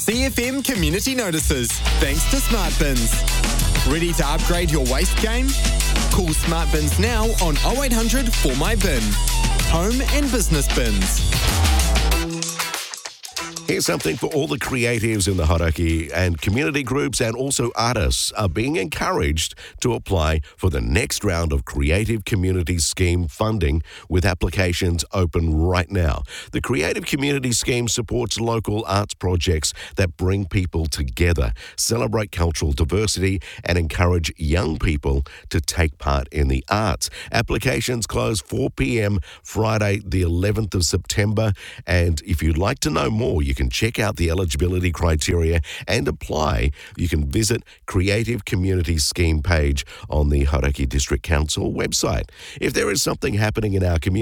CFM Community Notices, thanks to Smart Bins. Ready to upgrade your waste game? Call Smart Bins now on 0800 4MyBin. Home and business bins. Here's something for all the creatives in the Hauraki, and community groups and also artists are being encouraged to apply for the next round of Creative Community Scheme funding, with applications open right now. The Creative Community Scheme supports local arts projects that bring people together, celebrate cultural diversity, and encourage young people to take part in the arts. Applications close 4 p.m. Friday, the 11th of September, and if you'd like to know more, you can check out the eligibility criteria and apply. You can visit Creative Community Scheme page on the Hauraki District Council website. If there is something happening in our community,